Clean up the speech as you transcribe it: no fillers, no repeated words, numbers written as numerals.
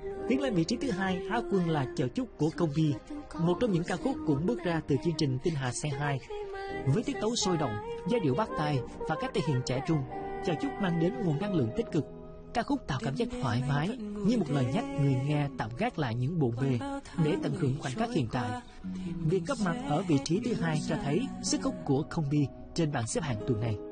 Tiến lên vị trí thứ 2, Á quân là Chợ Chúc của Công Bi, một trong những ca khúc cũng bước ra từ chương trình Tinh Hà Xe 2. Với tiết tấu sôi động, giai điệu bắt tai và cách thể hiện trẻ trung, Chợ Chúc mang đến nguồn năng lượng tích cực. Ca khúc tạo cảm giác thoải mái, như một lời nhắc người nghe tạm gác lại những bộn bề để tận hưởng khoảnh khắc hiện tại. Việc góp mặt ở vị trí thứ 2 cho thấy sức hút của Công Bi trên bảng xếp hạng tuần này.